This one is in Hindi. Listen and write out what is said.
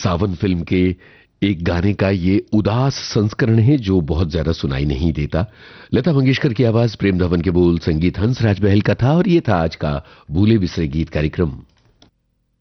सावन फिल्म के एक गाने का ये उदास संस्करण है जो बहुत ज्यादा सुनाई नहीं देता। लता मंगेशकर की आवाज, प्रेम धवन के बोल, संगीत हंसराज बहल का था और ये था आज का भूले बिसरे गीत कार्यक्रम।